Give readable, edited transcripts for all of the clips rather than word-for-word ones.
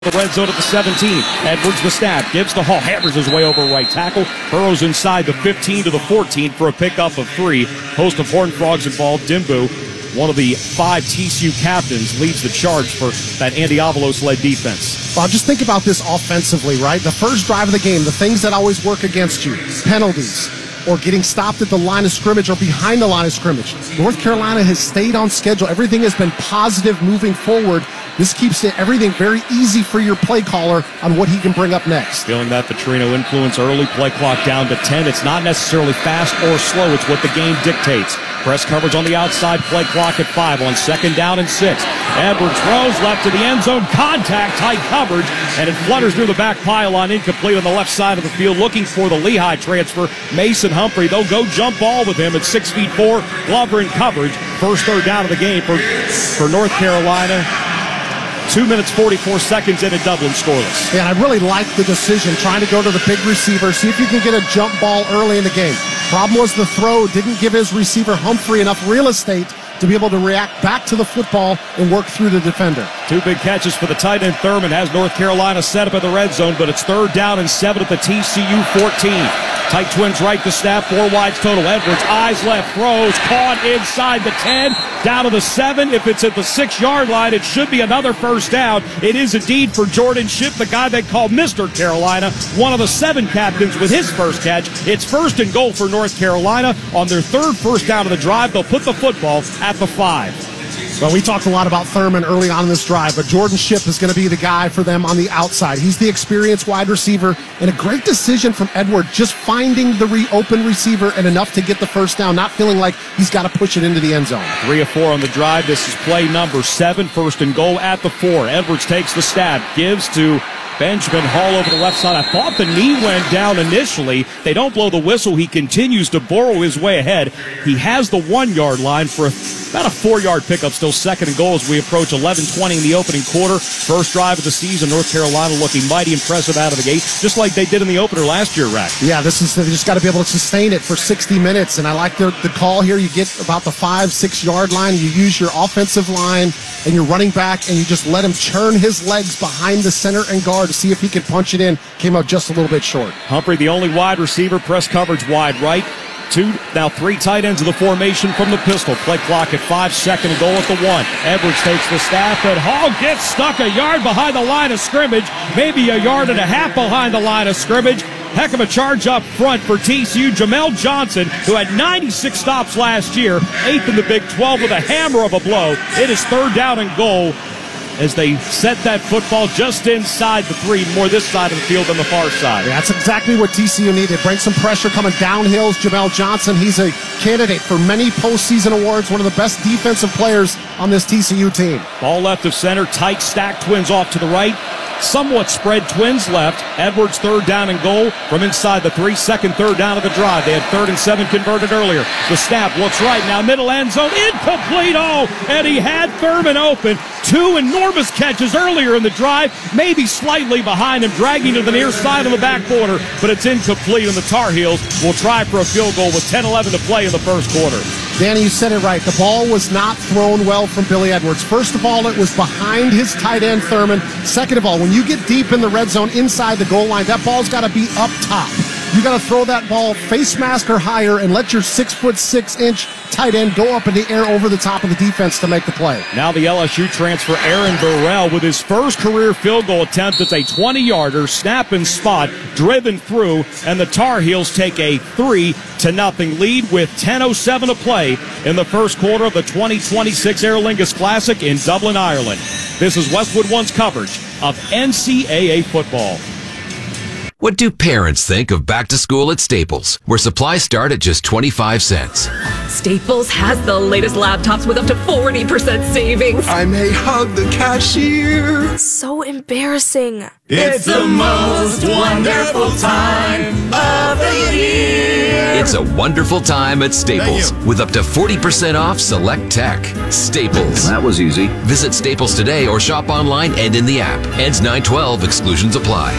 The red zone at the 17. Edwards the snap. Gives the Hall. Hammers his way over right tackle. Burrows inside the 15 to the 14 for a pickup of 3. Host of Horned Frogs involved. Dimbu, one of the 5 TCU captains, leads the charge for that Andy Avalos-led defense. Well, just think about this offensively, right? The first drive of the game, the things that always work against you, penalties, or getting stopped at the line of scrimmage or behind the line of scrimmage. North Carolina has stayed on schedule. Everything has been positive moving forward. This keeps everything very easy for your play caller on what he can bring up next. Feeling that Petrino influence early, play clock down to 10. It's not necessarily fast or slow. It's what the game dictates. Press coverage on the outside, play clock at 5 on 2nd down and 6. Edwards throws left to the end zone, contact, tight coverage, and it flutters through the back pylon, incomplete on the left side of the field, looking for the Lehigh transfer, Mason Humphrey. They'll go jump ball with him at 6'4", Glover in coverage. First third down of the game for North Carolina. 2 minutes, 44 seconds in at Dublin, scoreless. Yeah, and I really like the decision, trying to go to the big receiver, see if you can get a jump ball early in the game. Problem was the throw didn't give his receiver Humphrey enough real estate to be able to react back to the football and work through the defender. 2 big catches for the tight end. Thurman has North Carolina set up at the red zone, but it's 3rd down and 7 at the TCU 14. Tight twins right to snap, 4 wides total. Edwards, eyes left, throws, caught inside the 10, down to the 7. If it's at the 6-yard line, it should be another first down. It is indeed for Jordan Shipp, the guy they call Mr. Carolina, one of the 7 captains with his first catch. It's 1st and goal for North Carolina. On their 3rd first down of the drive, they'll put the football at the 5. Well, we talked a lot about Thurman early on in this drive, but Jordan Shipp is going to be the guy for them on the outside. He's the experienced wide receiver, and a great decision from Edward, just finding the open receiver and enough to get the first down, not feeling like he's got to push it into the end zone. 3 of 4 on the drive. This is play number 7, 1st and goal at the 4. Edwards takes the stab, gives to Benjamin Hall over the left side. I thought the knee went down initially. They don't blow the whistle. He continues to burrow his way ahead. He has the 1-yard line for about a 4-yard pickup. Still 2nd and goal as we approach 11:20 in the opening quarter. First drive of the season. North Carolina looking mighty impressive out of the gate, just like they did in the opener last year, Rack. Yeah, they just got to be able to sustain it for 60 minutes. And I like the call here. You get about the 5-6 yard line. You use your offensive line and your running back, and you just let him churn his legs behind the center and guard to see if he can punch it in. Came out just a little bit short. Humphrey, the only wide receiver, press coverage wide right. 3 tight ends of the formation from the pistol. Play clock at 5, 2nd and goal at the 1. Edwards takes the snap, but Hall gets stuck a yard behind the line of scrimmage, maybe a yard and a half behind the line of scrimmage. Heck of a charge up front for TCU. Jamel Johnson, who had 96 stops last year, 8th in the Big 12 with a hammer of a blow. It is 3rd down and goal as they set that football just inside the 3, more this side of the field than the far side. Yeah, that's exactly what TCU needed. Bring some pressure coming downhill. Jamel Johnson, he's a candidate for many postseason awards, one of the best defensive players on this TCU team. Ball left of center, tight stack, Twins off to the right. Somewhat spread Twins left. Edwards 3rd down and goal from inside the 3. 2nd, 3rd down of the drive. They had 3rd and 7 converted earlier. The snap looks right now. Middle end zone. Incomplete. Oh, and he had Thurman open. 2 enormous catches earlier in the drive. Maybe slightly behind him, dragging to the near side of the back border, but it's incomplete, and the Tar Heels will try for a field goal with 10-11 to play in the first quarter. Danny, you said it right. The ball was not thrown well from Billy Edwards. First of all, it was behind his tight end, Thurman. Second of all, when you get deep in the red zone inside the goal line, that ball's got to be up top. You got to throw that ball face mask or higher and let your 6'6" tight end go up in the air over the top of the defense to make the play. Now the LSU transfer Aaron Burrell with his first career field goal attempt. It's a 20-yarder, snap and spot, driven through, and the Tar Heels take a 3-0 lead with 10:07 to play in the first quarter of the 2026 Aer Lingus Classic in Dublin, Ireland. This is Westwood One's coverage of NCAA football. What do parents think of back to school at Staples, where supplies start at just 25 cents? Staples has the latest laptops with up to 40% savings. I may hug the cashier. So embarrassing. It's the most wonderful time of the year. It's a wonderful time at Staples with up to 40% off select tech. Staples. That was easy. Visit Staples today or shop online and in the app. Ends 9/12. Exclusions apply.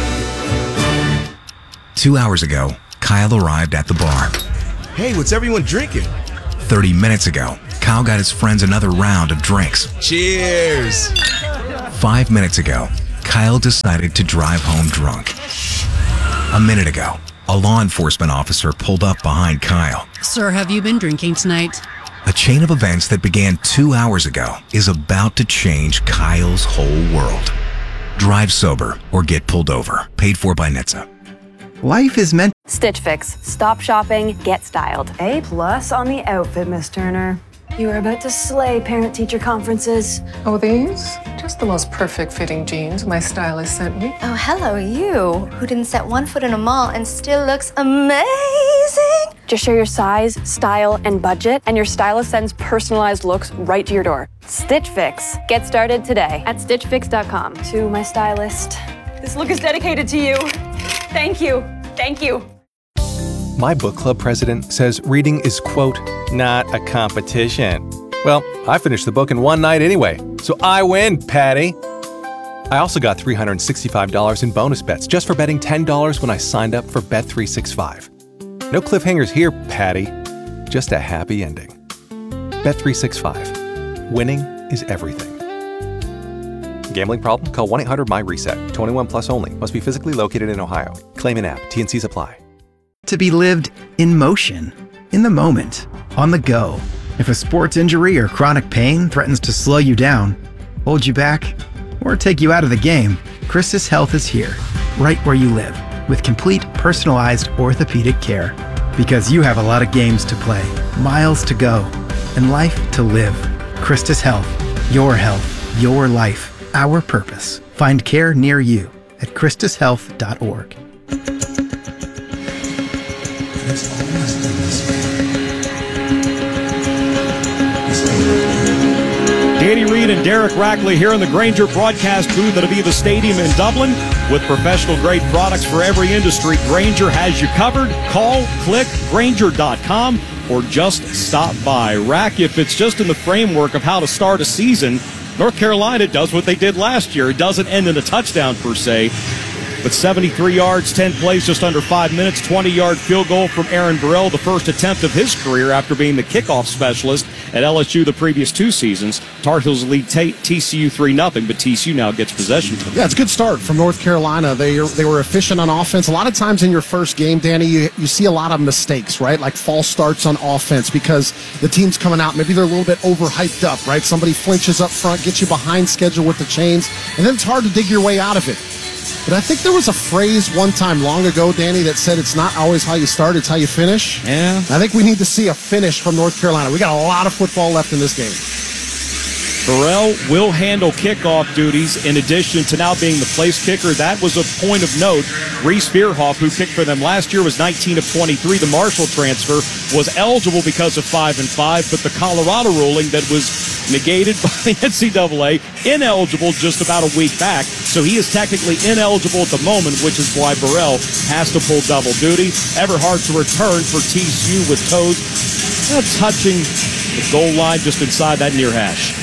2 hours ago, Kyle arrived at the bar. Hey, what's everyone drinking? 30 minutes ago, Kyle got his friends another round of drinks. Cheers! 5 minutes ago, Kyle decided to drive home drunk. A minute ago, a law enforcement officer pulled up behind Kyle. Sir, have you been drinking tonight? A chain of events that began 2 hours ago is about to change Kyle's whole world. Drive sober or get pulled over. Paid for by NHTSA. Life is meant. Stitch Fix. Stop shopping, get styled. A+ on the outfit, Miss Turner. You are about to slay parent-teacher conferences. Oh, these? Just the most perfect fitting jeans my stylist sent me. Oh, hello, you, who didn't set one foot in a mall and still looks amazing. Just share your size, style, and budget, and your stylist sends personalized looks right to your door. Stitch Fix. Get started today at stitchfix.com. To my stylist. This look is dedicated to you. Thank you. Thank you. My book club president says reading is, quote, not a competition. Well, I finished the book in one night anyway, so I win, Patty. I also got $365 in bonus bets just for betting $10 when I signed up for Bet365. No cliffhangers here, Patty. Just a happy ending. Bet365. Winning is everything. Gambling problem? Call 1-800-MY-RESET. 21 plus only. Must be physically located in Ohio. Claim in app. T&Cs apply. To be lived in motion, in the moment, on the go. If a sports injury or chronic pain threatens to slow you down, hold you back, or take you out of the game, Christus Health is here, right where you live, with complete personalized orthopedic care. Because you have a lot of games to play, miles to go, and life to live. Christus Health, your life, our purpose. Find care near you at christushealth.org. Danny Reed and Derek Rackley here in the Grainger broadcast booth at Aviva Stadium in Dublin. With professional-grade products for every industry, Grainger has you covered. Call, click, Grainger.com, or just stop by. Rack, if it's just in the framework of how to start a season, North Carolina does what they did last year. It doesn't end in a touchdown per se, but 73 yards, 10 plays, just under 5 minutes, 20-yard field goal from Aaron Burrell, the first attempt of his career after being the kickoff specialist at LSU the previous 2 seasons. Tar Heels lead TCU 3-0, but TCU now gets possession. Yeah, it's a good start from North Carolina. They were efficient on offense. A lot of times in your first game, Danny, you see a lot of mistakes, right? Like false starts on offense because the team's coming out. Maybe they're a little bit overhyped up, right? Somebody flinches up front, gets you behind schedule with the chains, and then it's hard to dig your way out of it. But I think there was a phrase one time long ago, Danny, that said it's not always how you start, it's how you finish. Yeah. I think we need to see a finish from North Carolina. We got a lot of football left in this game. Burrell will handle kickoff duties in addition to now being the place kicker. That was a point of note. Reese Spearhoff, who kicked for them last year, was 19 of 23. The Marshall transfer was eligible because of 5-5, but the Colorado ruling that was negated by the NCAA, ineligible just about a week back. So he is technically ineligible at the moment, which is why Burrell has to pull double duty. Everhart to return for TCU with toes touching the goal line just inside that near hash.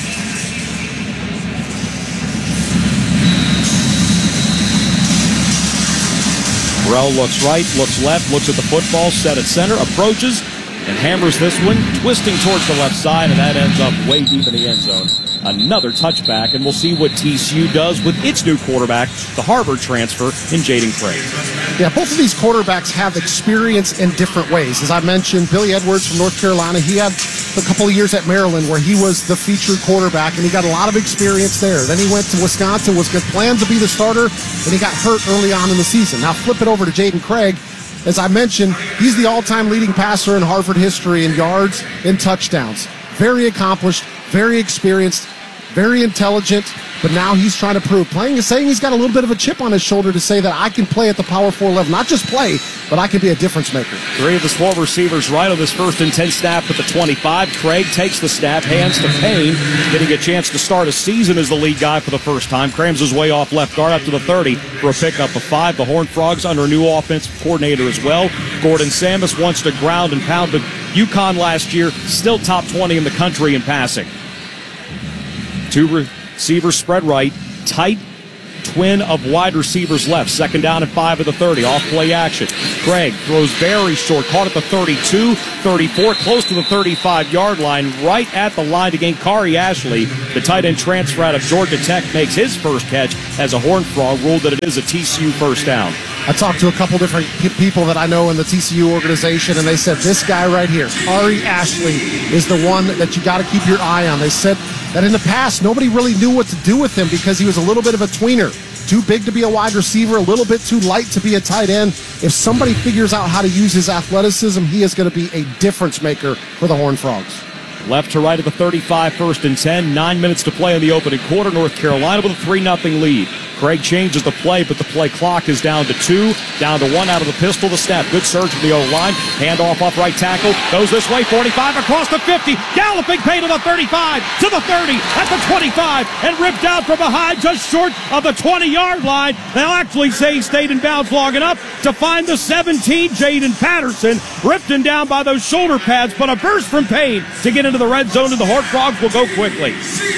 Burrell looks right, looks left, looks at the football, set at center, approaches, and hammers this one, twisting towards the left side, and that ends up way deep in the end zone. Another touchback, and we'll see what TCU does with its new quarterback, the Harvard transfer, in Jaden Craig. Yeah, both of these quarterbacks have experience in different ways. As I mentioned, Billy Edwards from North Carolina, he had a couple of years at Maryland where he was the featured quarterback, and he got a lot of experience there. Then he went to Wisconsin, was planned to be the starter, and he got hurt early on in the season. Now flip it over to Jaden Craig. As I mentioned, he's the all-time leading passer in Harvard history in yards and touchdowns. Very accomplished, very experienced, very intelligent, but now he's trying to prove. Saying he's got a little bit of a chip on his shoulder to say that I can play at the Power 4 level. Not just play, but I can be a difference maker. 3 of his 4 receivers right on this 1st and 10 snap at the 25. Craig takes the snap, hands to Payne, getting a chance to start a season as the lead guy for the first time. Crams his way off left guard up to the 30 for a pickup of 5. The Horned Frogs under a new offensive coordinator as well. Gordon Samus wants to ground and pound, but UConn last year still top 20 in the country in passing. 2 receivers spread right, tight twin of wide receivers left. 2nd down and 5 at the 30. Off play action. Craig throws very short. Caught at the 32, 34, close to the 35-yard line, right at the line to gain. Kari Ashley, the tight end transfer out of Georgia Tech, makes his first catch as a Horned Frog, ruled that it is a TCU first down. I talked to a couple different people that I know in the TCU organization, and they said this guy right here, Kari Ashley, is the one that you got to keep your eye on. They said that in the past, nobody really knew what to do with him because he was a little bit of a tweener. Too big to be a wide receiver, a little bit too light to be a tight end. If somebody figures out how to use his athleticism, he is going to be a difference maker for the Horned Frogs. Left to right at the 35, 1st and 10. 9 minutes to play in the opening quarter. North Carolina with a 3-0 lead. Craig changes the play, but the play clock is down to 2. Down to 1 out of the pistol. The snap. Good surge from the O-line. Handoff off right tackle. Goes this way. 45 across the 50. Galloping Payne to the 35. To the 30. At the 25. And ripped out from behind just short of the 20-yard line. They'll actually say he stayed in bounds long enough to find the 17, Jaden Patterson. Ripped him down by those shoulder pads, but a burst from Payne to get into the red zone, and the Horned Frogs will go quickly.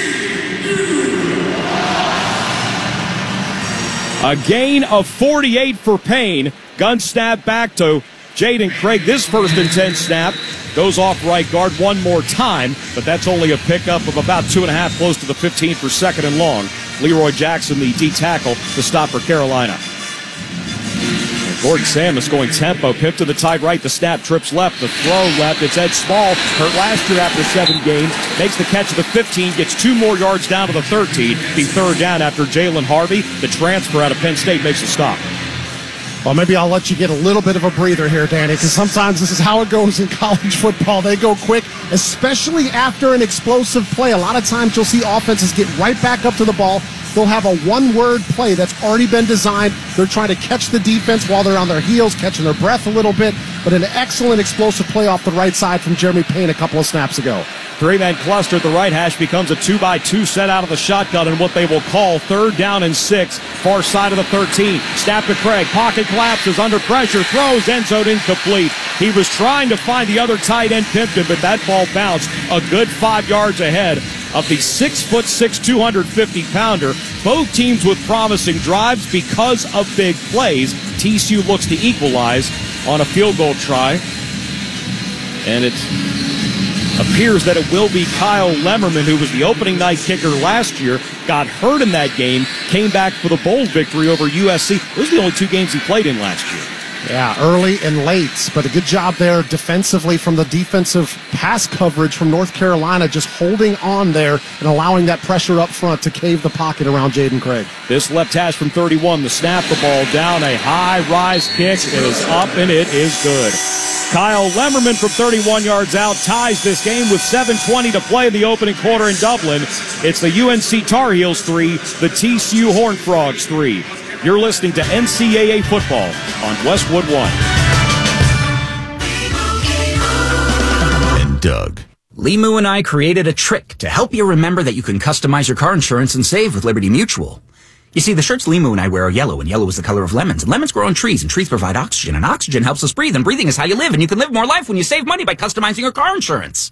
A gain of 48 for Payne. Gun snap back to Jaden Craig. This 1st and 10 snap goes off right guard one more time, but that's only a pickup of about 2.5, close to the 15 for 2nd and long. Leroy Jackson, the D tackle, to stop for Carolina. Gordon Samus going tempo. Pip to the tight right. The snap trips left. The throw left. It's Ed Small. Hurt last year after 7 games. Makes the catch at the 15. Gets 2 more yards down to the 13. Be 3rd down after Jalen Harvey, the transfer out of Penn State, makes a stop. Well, maybe I'll let you get a little bit of a breather here, Danny, because sometimes this is how it goes in college football. They go quick, especially after an explosive play. A lot of times you'll see offenses get right back up to the ball. They'll have a one-word play that's already been designed. They're trying to catch the defense while they're on their heels, catching their breath a little bit. But an excellent explosive play off the right side from Jeremy Payne a couple of snaps ago. 3-man cluster at the right hash becomes a 2-by-2 set out of the shotgun and what they will call 3rd down and 6, far side of the 13. Snap to Craig. Pocket collapses under pressure. Throws end zone incomplete. He was trying to find the other tight end, Pimpton, but that ball bounced a good 5 yards ahead of the 6'6", 250-pounder. Both teams with promising drives because of big plays. TCU looks to equalize on a field goal try. And it appears that it will be Kyle Lemmerman, who was the opening night kicker last year, got hurt in that game, came back for the bowl victory over USC. Those are the only 2 games he played in last year. Yeah, early and late, but a good job there defensively from the defensive pass coverage from North Carolina, just holding on there and allowing that pressure up front to cave the pocket around Jaden Craig. This left hash from 31, the snap, the ball down, a high rise kick. It is up and it is good. Kyle Lemmerman from 31 yards out ties this game with 7:20 to play in the opening quarter in Dublin. It's the UNC Tar Heels 3, the TCU Horned Frogs 3. You're listening to NCAA football on Westwood One. And Doug. Limu and I created a trick to help you remember that you can customize your car insurance and save with Liberty Mutual. You see, the shirts Limu and I wear are yellow, and yellow is the color of lemons. And lemons grow on trees, and trees provide oxygen, and oxygen helps us breathe, and breathing is how you live, and you can live more life when you save money by customizing your car insurance.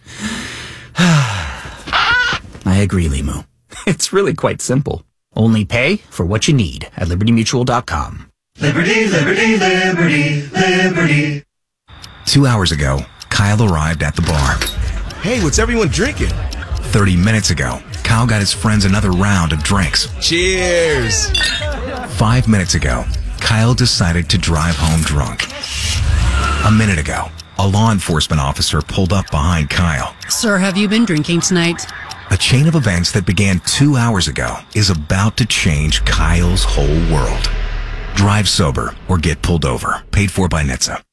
I agree, Limu. It's really quite simple. Only pay for what you need at LibertyMutual.com. Liberty, liberty, liberty, liberty. 2 hours ago, Kyle arrived at the bar. Hey, what's everyone drinking? 30 minutes ago, Kyle got his friends another round of drinks. Cheers! 5 minutes ago, Kyle decided to drive home drunk. A minute ago, a law enforcement officer pulled up behind Kyle. Sir, have you been drinking tonight? A chain of events that began 2 hours ago is about to change Kyle's whole world. Drive sober or get pulled over. Paid for by NHTSA.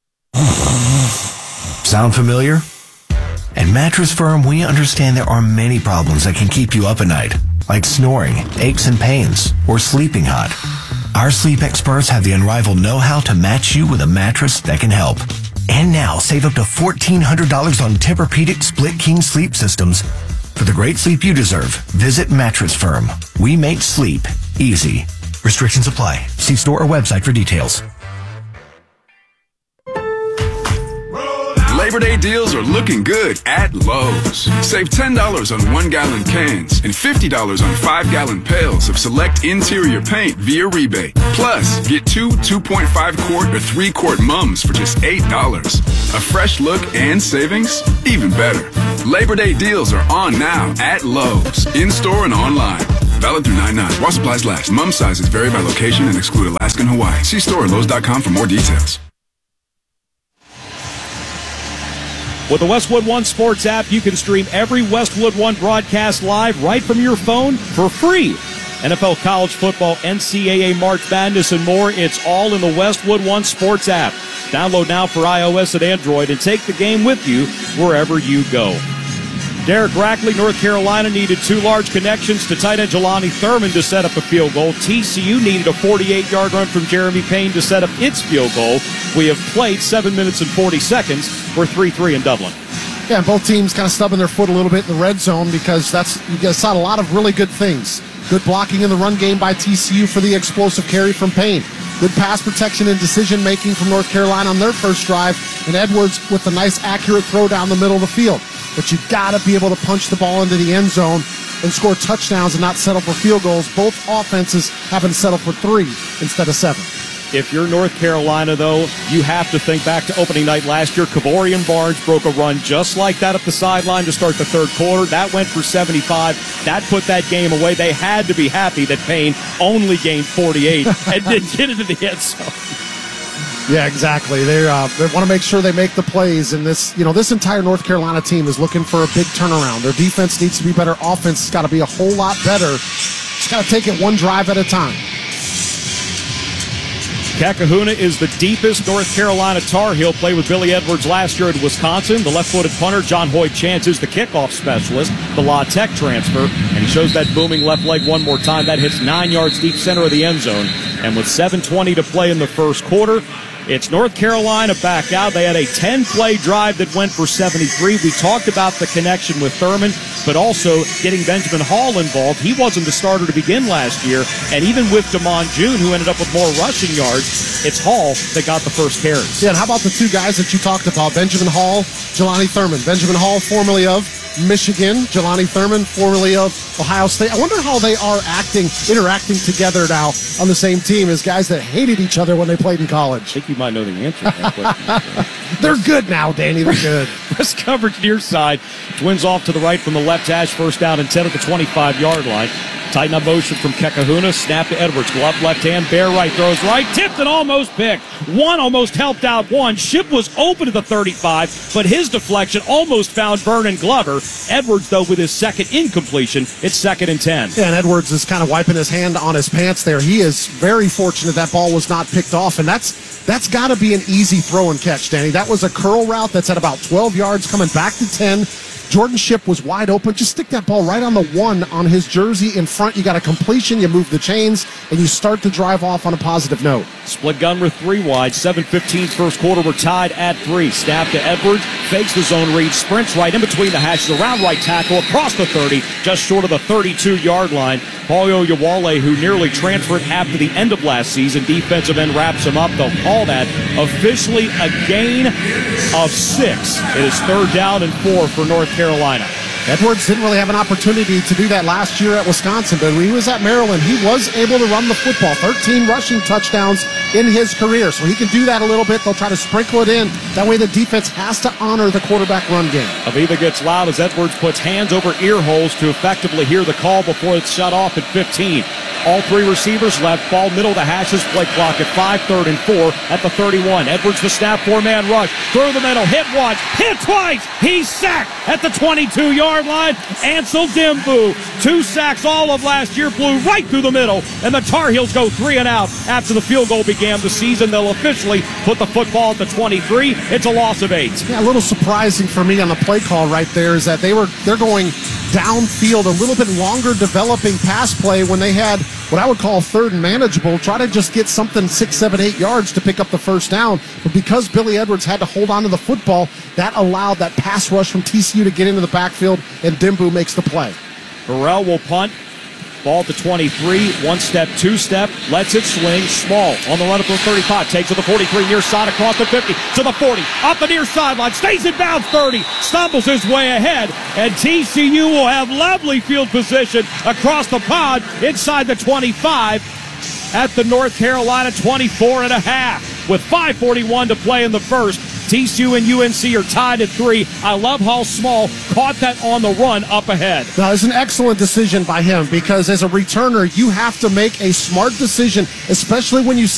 Sound familiar? At Mattress Firm, we understand there are many problems that can keep you up at night, like snoring, aches and pains, or sleeping hot. Our sleep experts have the unrivaled know-how to match you with a mattress that can help. And now, save up to $1,400 on Tempur-Pedic Split King sleep systems. For the great sleep you deserve, visit Mattress Firm. We make sleep easy. Restrictions apply. See store or website for details. Labor Day deals are looking good at Lowe's. Save $10 on 1-gallon cans and $50 on 5-gallon pails of select interior paint via rebate. Plus, get 2 2.5-quart or 3-quart mums for just $8. A fresh look and savings? Even better. Labor Day deals are on now at Lowe's, in-store and online. Valid through 9/9. While supplies last. Mum sizes vary by location and exclude Alaska and Hawaii. See store at Lowe's.com for more details. With the Westwood One Sports app, you can stream every Westwood One broadcast live right from your phone for free. NFL, college football, NCAA, March Madness, and more. It's all in the Westwood One Sports app. Download now for iOS and Android and take the game with you wherever you go. Derek Rackley, North Carolina, needed 2 large connections to tight end Jelani Thurman to set up a field goal. TCU needed a 48-yard run from Jeremy Payne to set up its field goal. We have played 7 minutes and 40 seconds. We're 3-3 in Dublin. Yeah, both teams kind of stubbing their foot a little bit in the red zone because you guys saw a lot of really good things. Good blocking in the run game by TCU for the explosive carry from Payne. Good pass protection and decision-making from North Carolina on their first drive. And Edwards with a nice, accurate throw down the middle of the field. But you've got to be able to punch the ball into the end zone and score touchdowns and not settle for field goals. Both offenses haven't settled for 3 instead of 7. If you're North Carolina, though, you have to think back to opening night last year. Kavorian Barnes broke a run just like that up the sideline to start the third quarter. That went for 75. That put that game away. They had to be happy that Payne only gained 48 and didn't get into the end zone. Yeah, exactly. They want to make sure they make the plays, and this entire North Carolina team is looking for a big turnaround. Their defense needs to be better. Offense has got to be a whole lot better. Just got to take it one drive at a time. Kakahuna is the deepest North Carolina Tar Heel. Played with Billy Edwards last year at Wisconsin. The left-footed punter, John Hoyd Chance, is the kickoff specialist, the La Tech transfer, and he shows that booming left leg one more time. That hits 9 yards deep center of the end zone. And with 7:20 to play in the first quarter, it's North Carolina back out. They had a 10-play drive that went for 73. We talked about the connection with Thurman, but also getting Benjamin Hall involved. He wasn't the starter to begin last year, and even with Damon June, who ended up with more rushing yards, it's Hall that got the first carries. Yeah, and how about the 2 guys that you talked about, Benjamin Hall, Jelani Thurman. Benjamin Hall, formerly of Michigan, Jelani Thurman, formerly of Ohio State. I wonder how they are interacting together now on the same team as guys that hated each other when they played in college. I think you might know the answer to that question. They're good now, Danny. They're good. Press coverage near side. Twins off to the right from the left hash. First down and 10 at the 25-yard line. Tighten up motion from Kakahuna. Snap to Edwards. Glove left hand. Bear right. Throws right. Tipped and almost picked. One almost helped out one. Ship was open at the 35, but his deflection almost found Vernon Glover. Edwards, though, with his second incompletion, it's 2nd and 10. Yeah, and Edwards is kind of wiping his hand on his pants there. He is very fortunate that ball was not picked off, and that's got to be an easy throw and catch, Danny. That was a curl route that's at about 12 yards coming back to 10. Jordan Ship was wide open. Just stick that ball right on the 1 on his jersey in front. You got a completion, you move the chains, and you start the drive off on a positive note. Split gun with 3 wide. 7:15 first quarter. We're tied at 3. Snap to Edwards. Fakes the zone read. Sprints right in between the hashes. Around right tackle. Across the 30. Just short of the 32-yard line. Paul Oyewale, who nearly transferred after the end of last season. Defensive end wraps him up. They'll call that officially a gain of 6. It is 3rd down and 4 for North Carolina. Edwards didn't really have an opportunity to do that last year at Wisconsin, but when he was at Maryland, he was able to run the football. 13 rushing touchdowns in his career, so he can do that a little bit. They'll try to sprinkle it in. That way the defense has to honor the quarterback run game. Aviva gets loud as Edwards puts hands over ear holes to effectively hear the call before it's shut off at 15. All 3 receivers left, ball middle of the hashes, play clock at 5, 3rd and 4 at the 31. Edwards the snap, 4-man rush, through the middle, hit once, hit twice, he's sacked at the 22-yard line. Ansel Dimbu, 2 sacks all of last year, blew right through the middle, and the Tar Heels go 3 and out after the field goal began the season. They'll officially put the football at the 23. It's a loss of 8. Yeah, a little surprising for me on the play call right there is that they're going downfield, a little bit longer developing pass play when they had what I would call 3rd and manageable. Try to just get something 6, 7, 8 yards to pick up the first down. But because Billy Edwards had to hold on to the football, that allowed that pass rush from TCU to get into the backfield, and Dimbu makes the play. Burrell will punt. Ball to 23, one step, two step, lets it swing. Small on the run up to the 35, takes to the 43, near side across the 50, to the 40, up the near sideline, stays in bounds 30, stumbles his way ahead, and TCU will have lovely field position across the pond inside the 25 at the North Carolina 24.5. With 5:41 to play in the first, TCU and UNC are tied at 3. I love how Small caught that on the run up ahead. Now, it's an excellent decision by him because as a returner, you have to make a smart decision, especially when you